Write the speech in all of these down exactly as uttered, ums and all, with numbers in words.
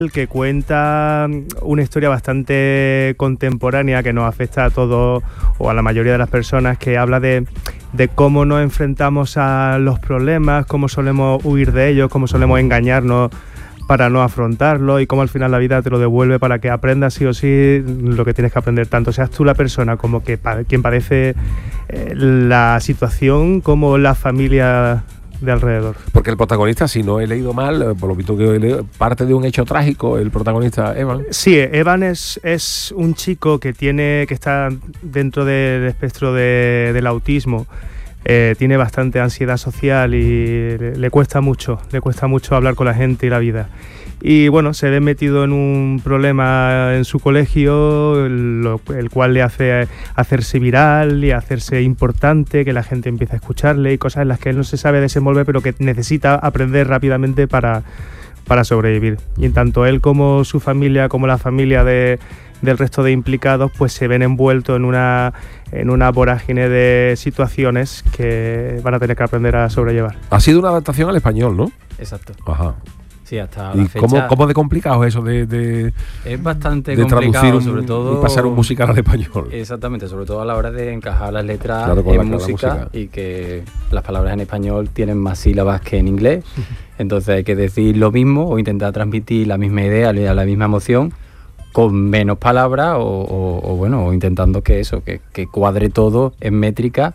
que cuenta una historia bastante contemporánea que nos afecta a todos o a la mayoría de las personas, que habla de, de cómo nos enfrentamos a los problemas, cómo solemos huir de ellos, cómo solemos engañarnos para no afrontarlo y cómo al final la vida te lo devuelve para que aprendas sí o sí lo que tienes que aprender, tanto seas tú la persona como que pa- quien padece eh, la situación como la familia de alrededor. Porque el protagonista, si no he leído mal, por lo visto que he leído, parte de un hecho trágico, el protagonista Evan. Sí, Evan es, es un chico que tiene que está dentro del espectro de, del autismo. Eh, tiene bastante ansiedad social y le, le cuesta mucho, le cuesta mucho hablar con la gente y la vida. Y bueno, se ve metido en un problema en su colegio, lo, el cual le hace hacerse viral y hacerse importante, que la gente empieza a escucharle y cosas en las que él no se sabe desenvolver, pero que necesita aprender rápidamente para, para sobrevivir. Y en tanto él como su familia, como la familia de, del resto de implicados, pues se ven envueltos en una, en una vorágine de situaciones que van a tener que aprender a sobrellevar. Ha sido una adaptación al español, ¿no? Exacto. Ajá. Sí, hasta ¿Y la fecha cómo, cómo de complicado es eso de, de, es bastante de complicado, traducir un, sobre todo y pasar un musical al español? Exactamente, sobre todo a la hora de encajar las letras Claro, con en la- música, la música. y que las palabras en español tienen más sílabas que en inglés, entonces hay que decir lo mismo o intentar transmitir la misma idea, la misma emoción con menos palabras o, o, o bueno, o intentando que eso, que, que cuadre todo en métrica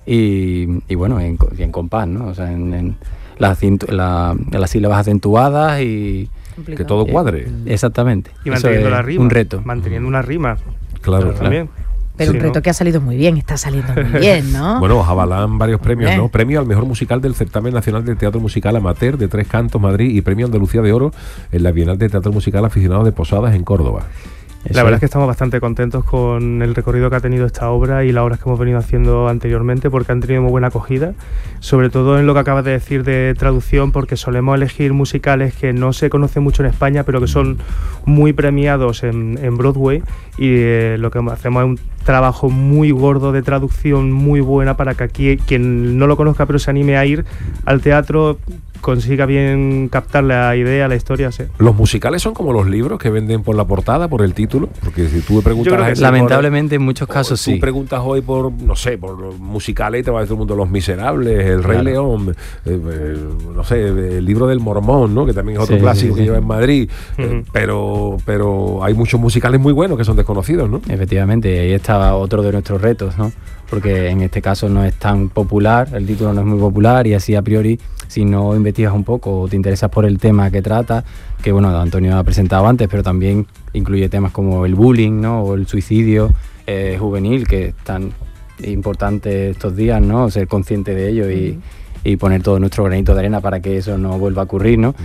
y, y bueno, en, y en compás, ¿no? O sea, en, en las, acentu- la, las sílabas acentuadas y Que todo cuadre. exactamente. Y Eso manteniendo es la rima. un reto. Manteniendo una rima. Claro, Pero también. Pero Sí, un reto ¿no? que ha salido muy bien, está saliendo muy bien, ¿no? Bueno, avalan varios premios, Hombre. ¿no? Premio al mejor musical del Certamen Nacional de Teatro Musical Amateur de Tres Cantos, Madrid, y Premio Andalucía de Oro en la Bienal de Teatro Musical Aficionado de Posadas en Córdoba. Eso La verdad es. es que estamos bastante contentos con el recorrido que ha tenido esta obra y las obras que hemos venido haciendo anteriormente, porque han tenido muy buena acogida, sobre todo en lo que acabas de decir de traducción, porque solemos elegir musicales que no se conocen mucho en España, pero que son muy premiados en, en Broadway, y eh, lo que hacemos es un trabajo muy gordo de traducción muy buena para que aquí quien no lo conozca pero se anime a ir al teatro consiga bien captar la idea, la historia. Sí. Los musicales son como los libros que venden por la portada, por el título, porque si tú me preguntas... Yo creo a la que gente lamentablemente en muchos por- casos tú sí. preguntas hoy por, no sé, por los musicales y te va a decir todo el mundo Los Miserables, El Rey Claro. León, eh, eh, no sé, el libro del Mormón, ¿no? Que también es otro Sí, clásico sí, que sí. lleva en Madrid, eh, Ujú. pero, pero hay muchos musicales muy buenos que son desconocidos, ¿no? Efectivamente, y ahí está otro de nuestros retos, ¿no? Porque en este caso no es tan popular, el título no es muy popular, y así a priori, si no investigas un poco o te interesas por el tema que trata, que bueno, Antonio ha presentado antes, pero también incluye temas como el bullying, ¿no? O el suicidio eh, juvenil, que es tan importante estos días, ¿no? Ser consciente de ello y, y poner todo nuestro granito de arena para que eso no vuelva a ocurrir, ¿no?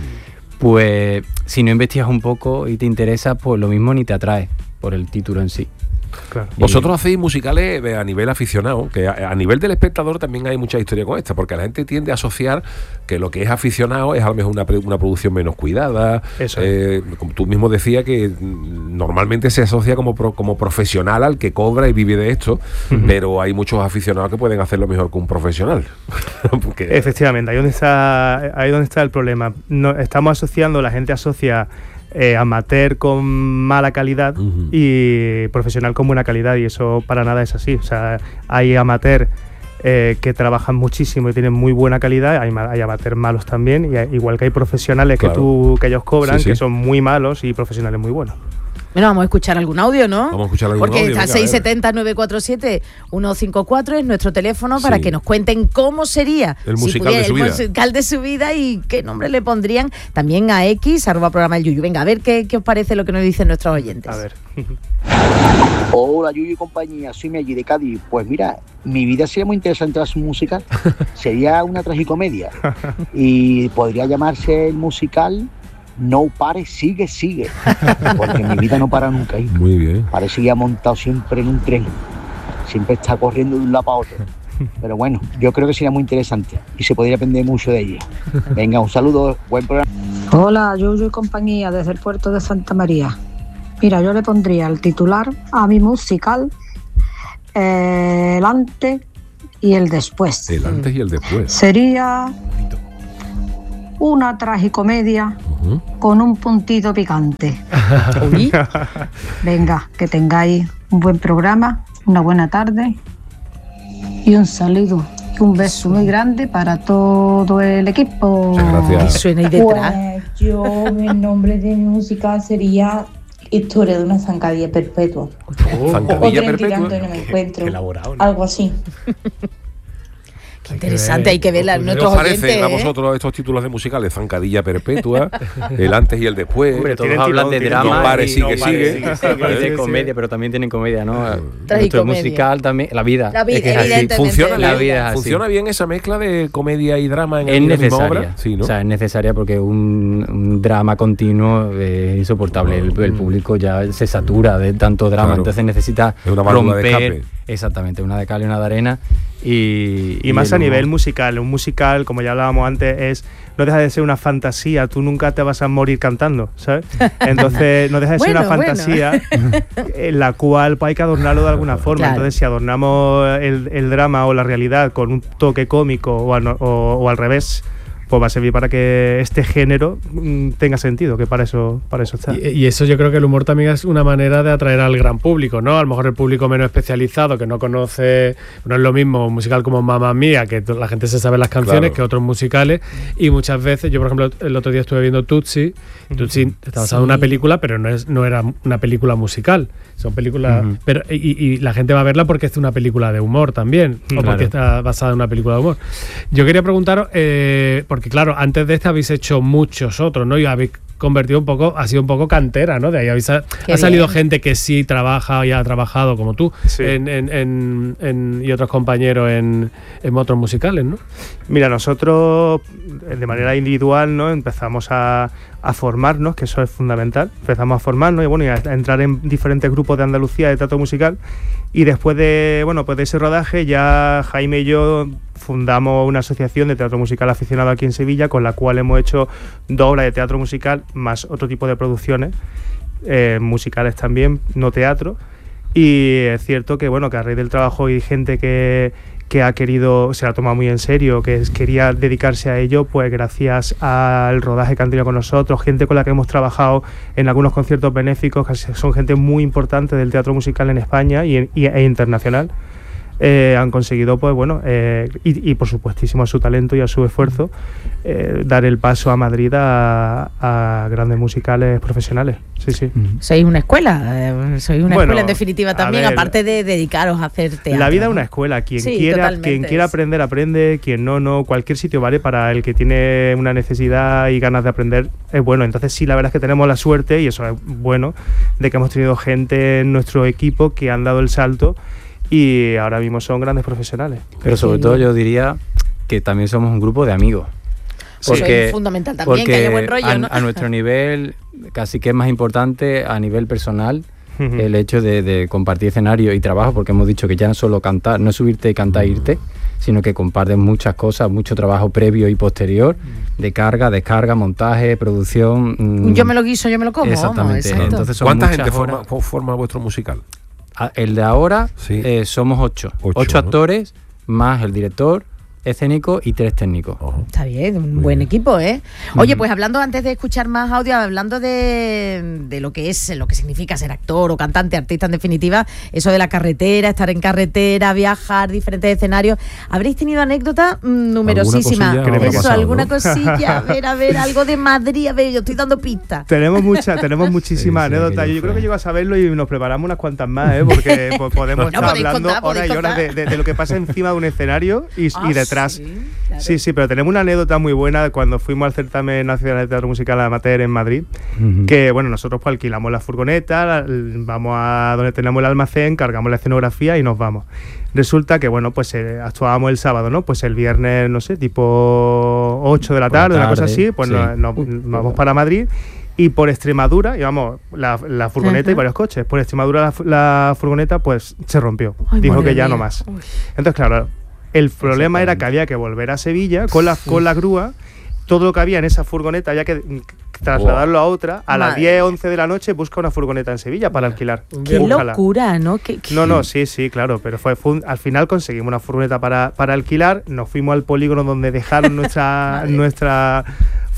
Pues si no investigas un poco y te interesa, pues lo mismo ni te atrae por el título en sí. Claro. Vosotros hacéis musicales eh, a nivel aficionado, que a, a nivel del espectador también hay mucha historia con esta, porque la gente tiende a asociar que lo que es aficionado es a lo mejor una, pre- una producción menos cuidada. Eso eh, como tú mismo decías, que mm, normalmente se asocia como, pro- como profesional al que cobra y vive de esto, pero hay muchos aficionados que pueden hacerlo mejor que un profesional. Porque- Efectivamente, ahí donde está, ahí donde está el problema. No, estamos asociando, la gente asocia eh, amateur con mala calidad Ujú. y profesional con buena calidad, y eso para nada es así. O sea, hay amateur eh, que trabajan muchísimo y tienen muy buena calidad, hay, ma- hay amateur malos también, y hay- igual que hay profesionales Claro. que tú que ellos cobran, Sí, sí. que son muy malos, y profesionales muy buenos. Bueno, vamos a escuchar algún audio, ¿no? Vamos a escuchar algún Porque audio, está venga, a ver. seis siete cero, nueve cuatro siete, uno cinco cuatro es nuestro teléfono para Sí. que nos cuenten cómo sería El si musical pudiera- de su el vida. musical de su vida y qué nombre le pondrían. También a X, arroba programa el Yuyu. Venga, a ver qué, qué os parece lo que nos dicen nuestros oyentes. A ver. Hola, Yuyu y compañía, soy Meggy de Cádiz. Pues mira, mi vida sería muy interesante su musical. Sería una tragicomedia. Y podría llamarse el musical No Pare, Sigue, Sigue. Porque mi vida no para nunca. ¿eh? Muy bien. Parece que ha montado siempre en un tren. Siempre está corriendo de un lado para otro. Pero bueno, yo creo que sería muy interesante y se podría aprender mucho de ella. Venga, un saludo, buen programa. Hola, Yuyu y compañía, desde el puerto de Santa María. Mira, yo le pondría el titular a mi musical, eh, el antes y el después. El antes y el después. Sería una tragicomedia uh-huh. con un puntito picante. Uy. Venga, que tengáis un buen programa, una buena tarde y un saludo. Un beso muy grande para todo el equipo. Muchas gracias. Suena ahí detrás. Pues yo, el nombre de mi música sería Historia de una zancadilla perpetua. Oh, zancadilla perpetua. No me encuentro. Qué elaborado, ¿no? Algo así. Qué interesante, hay que verla en ¿Qué nuestros os parecen oyentes, a ¿eh? vosotros estos títulos de musicales? Zancadilla perpetua, el antes y el después. Hombre, todos Tienen hablan tirón, de tienen drama no pare, y, sigue, no sigue. pare, sigue. y de Sí, comedia, sí. pero también tienen comedia, ¿no? Nuestro Tragicomedia. musical también, la vida. La vida, es que es así. evidentemente. Funciona La bien, vida es así. funciona bien esa mezcla de comedia y drama en Es la misma necesaria, obra. Sí, ¿no? o sea, es necesaria porque un, un drama continuo es insoportable. El, el público ya se satura de tanto drama, Claro. entonces necesita Es una válvula de romper, escape. exactamente, una de cal y una de arena y, Y más el a nivel humor. musical. Un musical, como ya hablábamos antes, es no deja de ser una fantasía. Tú nunca te vas a morir cantando, ¿sabes? Entonces no deja de ser Bueno, una bueno. fantasía en la cual pues, hay que adornarlo de alguna forma. Claro. Entonces si adornamos el, el drama o la realidad con un toque cómico o, al- o- o al revés, pues va a servir para que este género mm, tenga sentido, que para eso, para eso está. Y, y eso yo creo que el humor también es una manera de atraer al gran público, ¿no? A lo mejor el público menos especializado, que no conoce, no es lo mismo un musical como Mamma Mía, que la gente se sabe las canciones, Claro. que otros musicales, y muchas veces, yo por ejemplo el otro día estuve viendo Tootsie, Tootsie está basada en Sí. una película, pero no es no era una película musical, son películas, Ujú. pero y, y la gente va a verla porque es una película de humor también, o Claro. porque está basada en una película de humor. Yo quería preguntaros, eh, porque claro, antes de este habéis hecho muchos otros, ¿no? Y habéis convertido un poco, ha sido un poco cantera, ¿no? De ahí habéis, ha Qué salido bien. gente que sí trabaja y ha trabajado como tú Sí. en, en- en- en- y otros compañeros en, en otros musicales, ¿no? Mira, nosotros eh, de manera individual, ¿no? Empezamos a, a formarnos, que eso es fundamental. Empezamos a formarnos y bueno, y a, a entrar en diferentes grupos de Andalucía de teatro musical. Y después de, bueno, pues de ese rodaje, ya Jaime y yo fundamos una asociación de teatro musical aficionado aquí en Sevilla, con la cual hemos hecho dos obras de teatro musical, más otro tipo de producciones, eh, musicales también, no teatro. Y es cierto que bueno, que a raíz del trabajo y gente que, que ha querido, se la ha tomado muy en serio, que es- quería dedicarse a ello, pues gracias al rodaje que han tenido con nosotros, gente con la que hemos trabajado en algunos conciertos benéficos, que son gente muy importante del teatro musical en España y, en- y- e internacional. Eh, han conseguido, pues bueno, eh, y, y por supuestísimo a su talento y a su esfuerzo, eh, dar el paso a Madrid a, a grandes musicales profesionales. Sí, sí. Sois una escuela, eh, sois una Bueno, escuela en definitiva a también, ver, aparte de dedicaros a hacer teatro. La vida es ¿no? una escuela. Quien Sí, quiera, totalmente. quien quiera aprender, aprende. Quien no, no. Cualquier sitio vale para el que tiene una necesidad y ganas de aprender. Es bueno. Entonces sí, la verdad es que tenemos la suerte, y eso es bueno, de que hemos tenido gente en nuestro equipo que han dado el salto y ahora mismo son grandes profesionales. Pero sobre todo yo diría que también somos un grupo de amigos. Eso es fundamental también, que haya buen rollo, a, ¿no? a nuestro nivel casi que es más importante a nivel personal Ujú. el hecho de, de compartir escenario y trabajo, porque hemos dicho que ya no solo cantar, no es subirte y cantar e irte, sino que comparten muchas cosas, mucho trabajo previo y posterior, de carga, descarga, montaje, producción. mm, Yo me lo guiso, yo me lo como. vamos, Exactamente. exacto. Entonces son ¿Cuánta muchas gente horas. forma, forma vuestro musical? Ah, El de ahora Sí. eh, somos ocho. Ocho, Ocho, ¿no? actores, más el director escénico y tres técnicos. Ojo. Está bien, un Muy buen bien. equipo, ¿eh? Oye, pues hablando, antes de escuchar más audio, hablando de, de lo que es, lo que significa ser actor o cantante, artista en definitiva, eso de la carretera, estar en carretera, viajar, diferentes escenarios. ¿Habréis tenido anécdotas mm, numerosísimas? cosilla habrá Eso, pasado, alguna ¿no? cosilla, a ver, a ver, algo de Madrid, a ver, yo estoy dando pistas. Tenemos mucha, tenemos muchísimas Sí, sí, anécdotas. aquello Yo creo fue. que llego a saberlo y nos preparamos unas cuantas más, ¿eh? Porque po- podemos No, estar podéis hablando contar, horas y podéis horas de, contar. de- de lo que pasa encima de un escenario y, y Ah, detrás. sí, claro. Sí, sí, pero tenemos una anécdota muy buena cuando fuimos al certamen nacional de teatro musical amateur en Madrid, Ujú. que bueno, nosotros pues alquilamos la furgoneta, la- vamos a donde tenemos el almacén, cargamos la escenografía y nos vamos. Resulta que bueno, pues eh, actuábamos el sábado, ¿no? Pues el viernes, no sé, tipo ocho de la Por la tarde, una cosa tarde, así, pues sí. nos, nos- nos vamos para Madrid. Y por Extremadura, íbamos la, la furgoneta Ajá. y varios coches. Por Extremadura la, fu- la furgoneta pues se rompió. Ay, Dijo madre que ya mía. no más. Uy. Entonces, claro, el problema era que había que volver a Sevilla con la, con la grúa. Todo lo que había en esa furgoneta había que mm, trasladarlo a otra. A las Madre diez, once de la noche busca una furgoneta en Sevilla para alquilar. Qué Búscala. locura, ¿no? Qué- qué- No, no, sí, sí, claro, pero fue, fue un- al final conseguimos una furgoneta para, para alquilar, nos fuimos al polígono donde dejaron nuestra, Madre. nuestra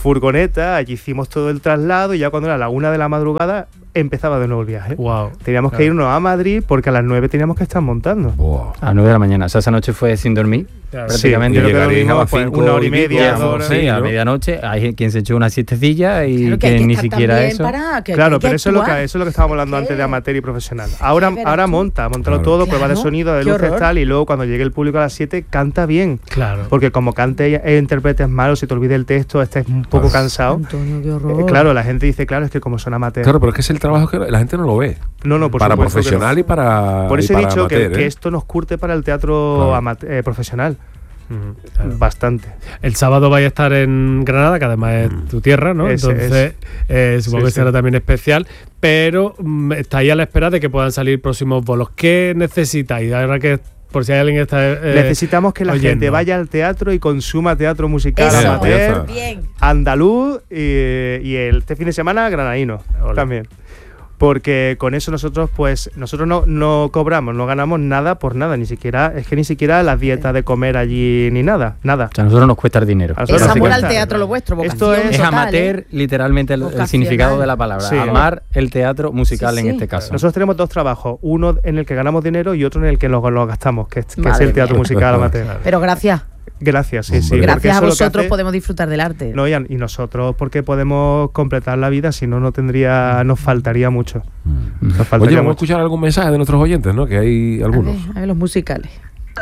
furgoneta, allí hicimos todo el traslado y ya cuando era la una de la madrugada empezaba de nuevo el viaje. Wow. Teníamos Claro. que irnos a Madrid porque a las nueve teníamos que estar montando. Wow. A las nueve de la mañana. O sea, esa noche fue sin dormir. Claro. Prácticamente. Sí, yo creo que llegaréis dormimos, a las pues, cinco una hora y y pico, media, sí, dos horas. Sí, a ¿no? medianoche hay quien se echó una siestecilla y Claro que, hay que ni estar siquiera también eso. para que- Claro, hay que pero eso es, lo que, actuar. eso es lo que estábamos hablando ¿Qué? antes de amateur y profesional. Ahora, ¿Qué verás ahora tú? monta, montalo Claro. todo, prueba de Claro. sonido, de Qué luces horror. tal, y luego cuando llegue el público a las siete canta bien. Claro. Porque como cante e interpretes mal o se te olvide el texto, estés un poco Claro. cansado. Antonio, qué Eh, horror. claro, la gente dice, claro, es que como son amateurs. Claro, pero es que es el trabajo que la gente no lo ve. No, no, por para supuesto que no. profesional y para Por eso y he para dicho que, amateur, que ¿eh? esto nos curte para el teatro Claro. amate- eh, profesional. Ujú, claro. Bastante. El sábado vais a estar en Granada, que además es tu tierra, ¿no? Ese Entonces, eh, supongo Sí, que sí. será también especial, pero mm, estáis a la espera de que puedan salir próximos bolos. ¿Qué necesitáis? Ahora que, por si hay alguien que está eh, Necesitamos que la oyendo. gente vaya al teatro y consuma teatro musical Eso, Bien, amateur, ya está. bien. andaluz y, y el este fin de semana granadino Ole. también. Porque con eso nosotros, pues, nosotros no, no cobramos, no ganamos nada por nada, ni siquiera, es que ni siquiera la dieta de comer allí ni nada, nada. O sea, a nosotros nos cuesta el dinero. A Es nosotros nos amor al cuesta. teatro lo vuestro, vocación Esto es- Es total, amateur, ¿eh? literalmente, el- el, Vocacional. significado de la palabra. Sí. Amar el teatro musical Sí, en sí. este caso. Nosotros tenemos dos trabajos, uno en el que ganamos dinero y otro en el que lo, lo gastamos, que, es- que es Madre el teatro mía. musical amateur. Pero gracias. Gracias, sí, sí. Hombre. porque Gracias a eso lo que vosotros hace- podemos disfrutar del arte. No, y, a- y nosotros porque podemos completar la vida, si no, no tendría, nos faltaría mucho. Nos Oye, faltaría vamos a mucho. escuchar algún mensaje de nuestros oyentes, ¿no? Que hay A algunos. ver, a ver los musicales.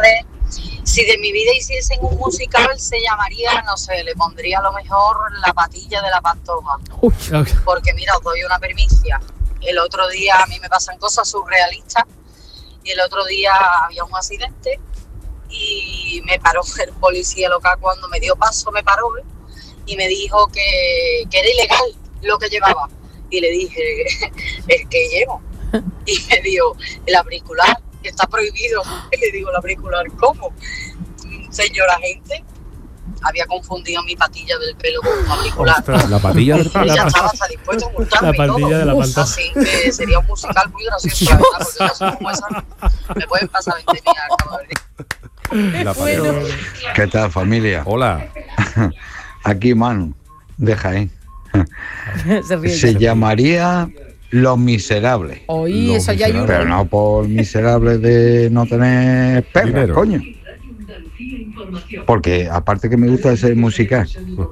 Si de mi vida hiciesen un musical, se llamaría, no sé, le pondría a lo mejor La patilla de la pantoja. Porque mira, os doy una primicia. El otro día a mí me pasan cosas surrealistas y el otro día había un accidente y me paró el policía local cuando me dio paso, me paró ¿eh? y me dijo que, que era ilegal lo que llevaba. Y le dije, ¿el que llevo? Y me dijo, el auricular, que está prohibido. Y le digo, ¿el auricular cómo? Señora gente, había confundido mi patilla del pelo con un auricular. Ostras. La patilla del Y ya estaba hasta dispuesto a multarme La y todo. patilla de la pantoja. Así que sería un musical muy gracioso, la verdad, porque cosas como esas me pueden pasar veinte mil al cabo del día. La patilla. ¿Qué tal, familia? Hola. Aquí Manu, de Jaén. Se ríe. Se llamaría Los Miserables. Oí, Los eso ya hay uno. Pero no por miserables de no tener perras, Dinero. coño. Porque aparte que me gusta ser musical.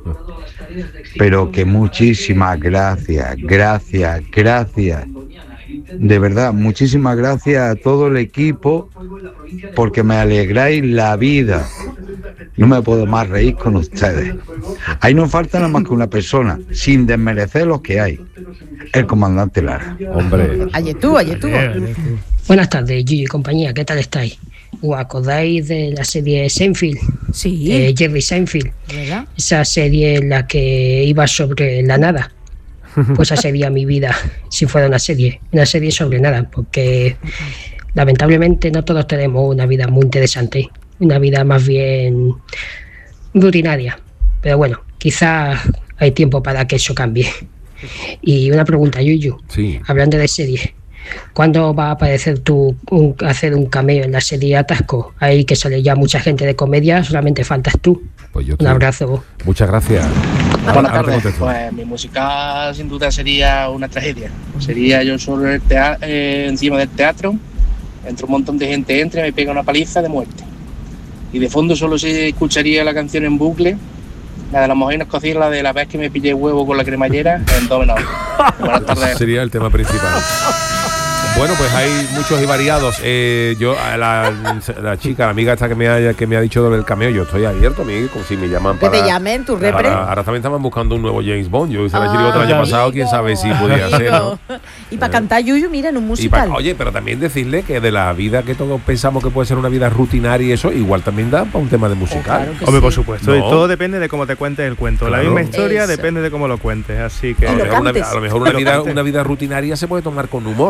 Pero que muchísimas gracias, gracias, gracias. De verdad, muchísimas gracias a todo el equipo porque me alegráis la vida. No me puedo más reír con ustedes. Ahí no falta nada más que una persona, sin desmerecer los que hay. El comandante Lara. Hombre. Ayer tú, ayer tú. Bien, bien, tú. Buenas tardes, Gigi y compañía, ¿qué tal estáis? ¿Os acordáis de la serie Seinfeld? Sí. Eh, Jerry Seinfeld, ¿Verdad? esa serie en la que iba sobre la nada. Pues esa sería mi vida si fuera una serie, una serie sobre nada, porque lamentablemente no todos tenemos una vida muy interesante, una vida más bien rutinaria. Pero bueno, quizás hay tiempo para que eso cambie. Y una pregunta, Yuyu, Sí. hablando de serie, ¿cuándo va a aparecer tú un, hacer un cameo en la serie Atasco? Ahí que sale ya mucha gente de comedia, solamente faltas tú. Pues yo Un te- abrazo. Muchas gracias. Buenas Ahora te tardes. contesto. Pues mi musical sin duda sería una tragedia. Sería yo solo el tea- eh, encima del teatro, entre un montón de gente entra y me pega una paliza de muerte. Y de fondo solo se escucharía la canción en bucle, la de la mujer nos cocina, la de la vez que me pillé huevo con la cremallera en do menor. Buenas tardes. Sería el tema principal. Bueno, pues hay muchos y variados. Eh, yo, a la, la chica, la amiga esta que me, haya, que me ha dicho del cameo, yo estoy abierto, a mí, como si me llaman Que para... te llamen, tu repre. Ahora, ahora también estaban buscando un nuevo James Bond. Yo hice la Ah, chirigota el año amigo, pasado, quién sabe si podía ser, ¿no? Y para cantar Yuyu, mira, en un Y musical. pa- oye, pero también decirle que de la vida que todos pensamos que puede ser una vida rutinaria y eso, igual también da para un tema de musical. claro que Hombre, sí. por supuesto. No. Y todo depende de cómo te cuentes el cuento. La Claro. misma historia Eso. depende de cómo lo cuentes. Así que. A lo lo mejor, una, cantes. a lo mejor una Y lo vida, cantes. una vida rutinaria se puede tomar con humor.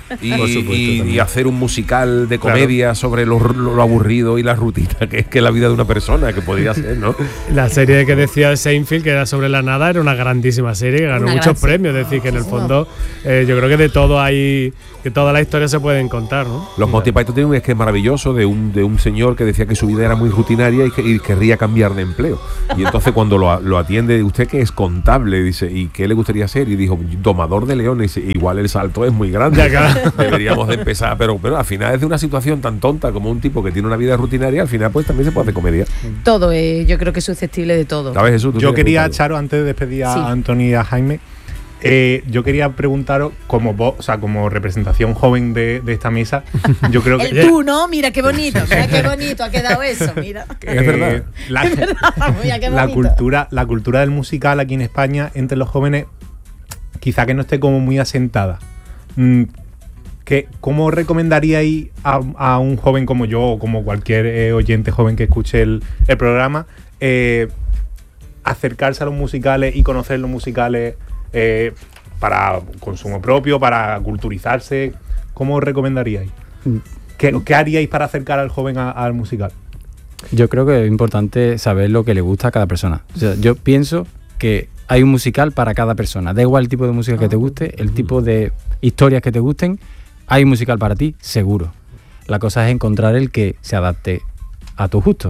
y, y, y hacer un musical de comedia, claro, sobre lo, lo aburrido y la rutina que es que la vida de una persona, que podría ser, ¿no? La serie que decía Seinfeld, que era sobre la nada, era una grandísima serie que ganó una muchos premios. Es decir, que en el fondo eh, yo creo que de todo hay, que toda la historia se pueden contar, ¿no? Los Monty Python tienen un sketch maravilloso de un, de un señor que decía que su vida era muy rutinaria y que y querría cambiar de empleo. Y entonces cuando lo, lo atiende, usted que es contable, dice, ¿y qué le gustaría hacer? Y dijo, domador de leones. Y igual el salto es muy grande. Ya, claro. Deberíamos de empezar, pero, pero al final es de una situación tan tonta como un tipo que tiene una vida rutinaria, al final pues también se puede hacer comedia. Todo, eh, yo creo que es susceptible de todo. ¿Sabes, Jesús? Yo quería, Charo, antes de despedir a sí. Antonio y a Jaime, eh, yo quería preguntaros, como vos, o sea, como representación joven de, de esta mesa, yo creo que... El tú, ¿no? Mira qué bonito, mira qué bonito ha quedado eso, mira. Es verdad. La, es verdad, mira qué la, cultura, la cultura del musical aquí en España, entre los jóvenes, quizá que no esté como muy asentada. Mm, que, ¿Cómo recomendaríais a, a un joven como yo o como cualquier eh, oyente joven que escuche el, el programa eh, acercarse a los musicales y conocer los musicales eh, para consumo propio, para culturizarse? ¿Cómo os recomendaríais? ¿Qué, ¿Qué haríais para acercar al joven a, al musical? Yo creo que es importante saber lo que le gusta a cada persona. O sea, yo pienso que hay un musical para cada persona. Da igual el tipo de música que te guste, el tipo de historias que te gusten, hay un musical para ti, seguro. La cosa es encontrar el que se adapte a tus gustos.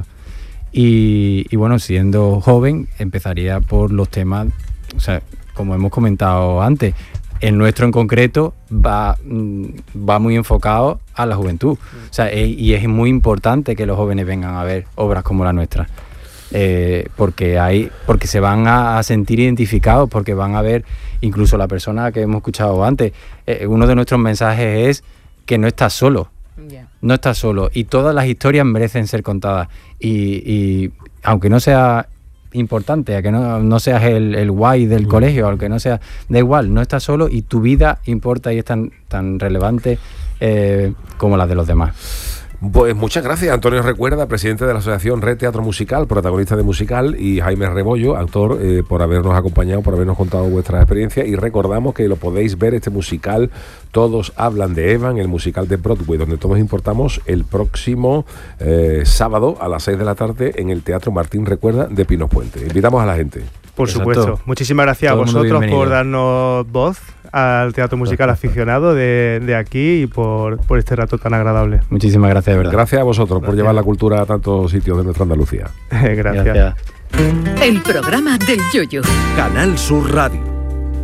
Y, y bueno, siendo joven, empezaría por los temas, o sea, como hemos comentado antes, el nuestro en concreto va, va muy enfocado a la juventud. O sea, y es muy importante que los jóvenes vengan a ver obras como la nuestra. Eh, porque hay porque se van a, a sentir identificados, porque van a ver incluso la persona que hemos escuchado antes. Eh, uno de nuestros mensajes es que no estás solo, yeah. no estás solo, y todas las historias merecen ser contadas, y, y aunque no sea importante, a que no, no seas el, el guay del mm. colegio, aunque no sea, da igual, no estás solo y tu vida importa y es tan, tan relevante eh, como la de los demás. Pues muchas gracias, Antonio Recuerda, presidente de la Asociación Red Teatro Musical, protagonista de musical, y Jaime Rebollo, actor, eh, por habernos acompañado, por habernos contado vuestras experiencias. Y recordamos que lo podéis ver, este musical, Todos hablan de Evan, el musical de Broadway, donde todos importamos, el próximo eh, sábado a las seis de la tarde en el Teatro Martín Recuerda de Pinos Puente. Invitamos a la gente. Por Exacto. supuesto. Muchísimas gracias Todo a vosotros por darnos voz al teatro musical aficionado de, de aquí y por, por este rato tan agradable. Muchísimas gracias, de verdad. Gracias a vosotros gracias. por llevar la cultura a tantos sitios de nuestra Andalucía. gracias. gracias. El programa del Yoyo. Canal Sur Radio.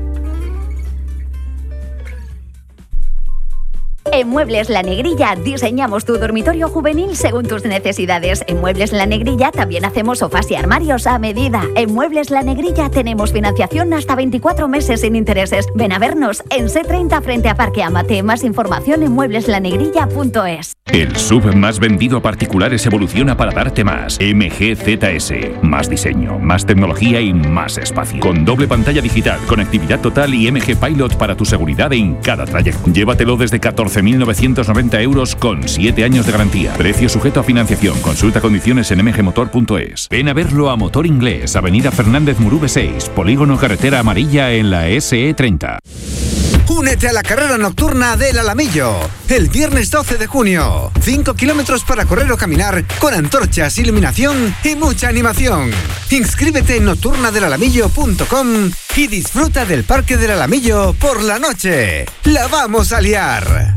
En Muebles La Negrilla diseñamos tu dormitorio juvenil según tus necesidades. En Muebles La Negrilla también hacemos sofás y armarios a medida. En Muebles La Negrilla tenemos financiación hasta veinticuatro meses sin intereses. Ven a vernos en C treinta frente a Parque Amate. Más información en muebles la negrilla punto es. El sub más vendido a particulares evoluciona para darte más. M G Z S. Más diseño, más tecnología y más espacio. Con doble pantalla digital, conectividad total y M G Pilot para tu seguridad en cada trayecto. Llévatelo desde catorce mil novecientos noventa euros con siete años de garantía. Precio sujeto a financiación. Consulta condiciones en m g motor punto es. Ven a verlo a Motor Inglés, Avenida Fernández Murube seis, Polígono Carretera Amarilla en la S E treinta. Únete a la carrera nocturna del Alamillo, el viernes doce de junio. cinco kilómetros para correr o caminar, con antorchas, iluminación y mucha animación. Inscríbete en nocturna del alamillo punto com y disfruta del Parque del Alamillo por la noche. ¡La vamos a liar!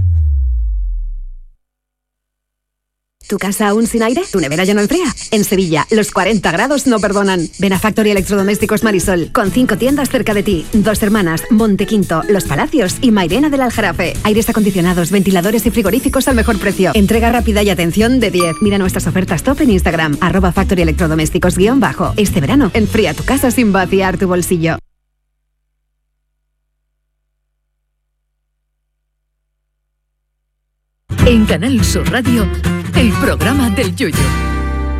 ¿Tu casa aún sin aire? ¿Tu nevera ya no enfría? En Sevilla, los cuarenta grados no perdonan. Ven a Factory Electrodomésticos Marisol, con cinco tiendas cerca de ti. Dos Hermanas, Montequinto, Los Palacios y Mairena del Aljarafe. Aires acondicionados, ventiladores y frigoríficos al mejor precio. Entrega rápida y atención de diez. Mira nuestras ofertas top en Instagram, arroba Factory Electrodomésticos guión bajo. Este verano, enfría tu casa sin vaciar tu bolsillo. En Canal Sur Radio, el programa del Yoyo.